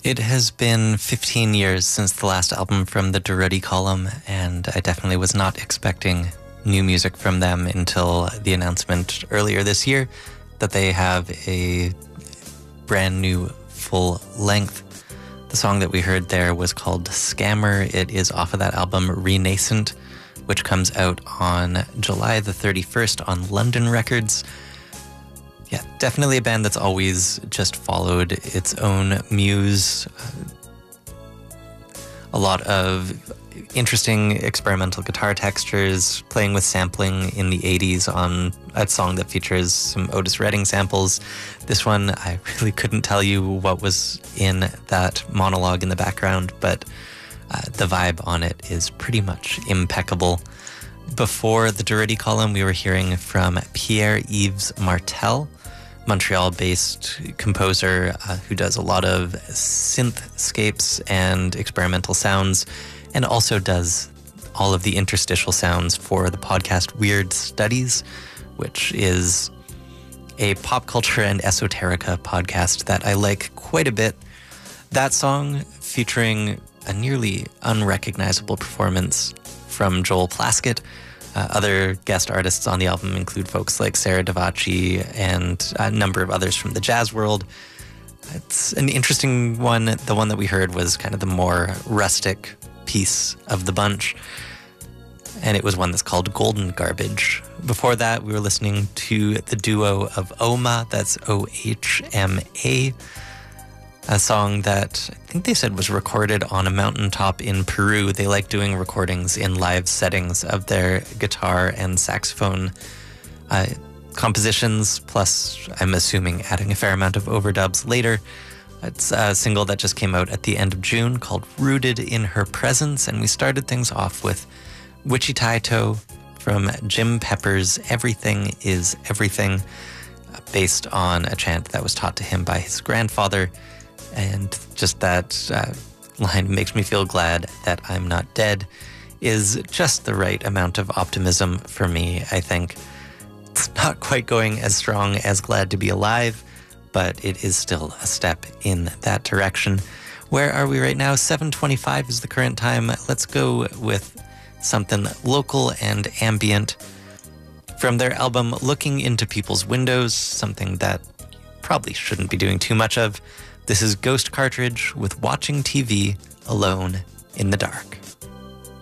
It has been 15 years since the last album from the Durruti Column, and I definitely was not expecting new music from them until the announcement earlier this year that they have a brand new full length. The song that we heard there was called Scammer. It is off of that album Renascent, which comes out on July the 31st on London Records. Yeah, definitely a band that's always just followed its own muse. A lot of interesting experimental guitar textures, playing with sampling in the 80s on a song that features some Otis Redding samples. This one, I really couldn't tell you what was in that monologue in the background, but the vibe on it is pretty much impeccable. Before the Durruti Column, we were hearing from Pierre-Yves Martel, Montreal-based composer who does a lot of synthscapes and experimental sounds, and also does all of the interstitial sounds for the podcast Weird Studies, which is a pop culture and esoterica podcast that I like quite a bit. That song, featuring a nearly unrecognizable performance from Joel Plaskett. Other guest artists on the album include folks like Sarah Davachi and a number of others from the jazz world. It's an interesting one. The one that we heard was kind of the more rustic piece of the bunch, and it was one that's called Golden Garbage. Before that, we were listening to the duo of Ohma, that's O-H-M-A, a song that I think they said was recorded on a mountaintop in Peru. They like doing recordings in live settings of their guitar and saxophone compositions, plus I'm assuming adding a fair amount of overdubs later. It's a single that just came out at the end of June called Rooted in Her Presence, and we started things off with Wichitaito from Jim Pepper's Everything is Everything, based on a chant that was taught to him by his grandfather. And just that line, makes me feel glad that I'm not dead, is just the right amount of optimism for me, I think. It's not quite going as strong as Glad to Be Alive, but it is still a step in that direction. Where are we right now? 7:25 is the current time. Let's go with something local and ambient from their album Looking Into People's Windows, something that probably shouldn't be doing too much of. This is Ghost Cartridge with Watching TV Alone in the Dark.